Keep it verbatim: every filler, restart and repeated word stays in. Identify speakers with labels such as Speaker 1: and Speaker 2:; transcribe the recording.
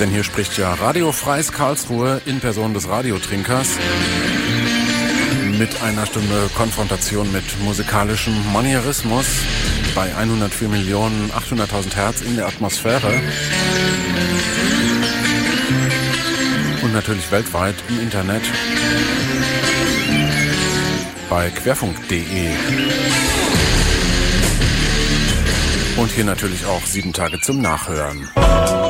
Speaker 1: Denn hier spricht ja Radio Freies Karlsruhe in Person des Radiotrinkers mit einer Stunde Konfrontation mit musikalischem Manierismus bei hundertvier Millionen achthunderttausend Hertz in der Atmosphäre und natürlich weltweit im Internet bei querfunk punkt de und hier natürlich auch sieben Tage zum Nachhören.